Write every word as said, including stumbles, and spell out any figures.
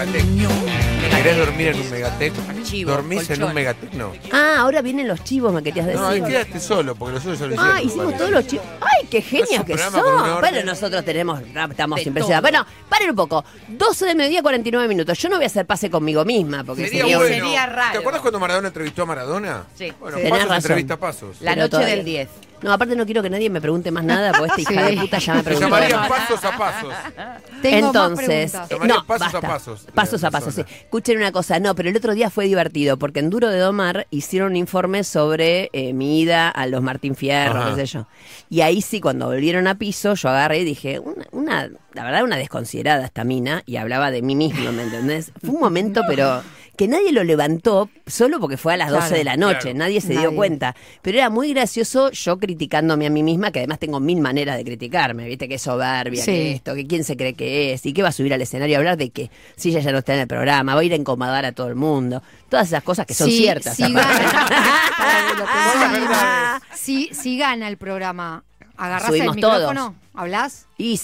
Megatec. ¿Querés dormir en un Megatec? Chivo, ¿Dormís colchón. en un Megatec? No. Ah, ahora vienen los chivos, me querías decir. No, ahí quédate solo, porque los otros ya lo hicieron. Ah, hicimos todos los chivos. ¡Ay, qué Es genios un que programa con una son! orden. Pero nosotros tenemos, estamos De impresionados. todo. Bueno, paren un poco. doce de mediodía, cuarenta y nueve minutos. Yo no voy a hacer pase conmigo misma, porque Sería, sería, bueno. sería raro. ¿Te acuerdas cuando Maradona entrevistó a Maradona? Sí. Bueno, Sí. Tenés Pasos razón. entrevista a Pasos. La Pero noche todavía- del diez. No, aparte no quiero que nadie me pregunte más nada, porque esta hija de puta ya me Se preguntó. llamaría Pasos a Pasos. Tengo más Entonces, preguntas. eh, Llamaría no, pasos a basta. pasos, la Pasos a pasos, sí. persona. Escuchen una cosa, no, pero el otro día fue divertido, porque en Duro de Domar hicieron un informe sobre eh, mi ida a los Martín Fierro, Ajá. qué sé yo. Y ahí sí, cuando volvieron a piso, yo agarré y dije, una, una la verdad, una desconsiderada esta mina, y hablaba de mí mismo, ¿me entendés? Fue un momento, pero que nadie lo levantó, solo porque fue a las doce Claro, de la noche, claro. nadie se dio Nadie. cuenta. Pero era muy gracioso yo criticándome a mí misma, que además tengo mil maneras de criticarme, ¿viste? Que es soberbia, Sí. que esto, que quién se cree que es, y que va a subir al escenario a hablar de que si ella ya no está en el programa, va a ir a incomodar a todo el mundo. Todas esas cosas que son Sí, ciertas. sí Ah, Si, si gana el programa, ¿agarrás Subimos el todos. micrófono? ¿Hablás? Y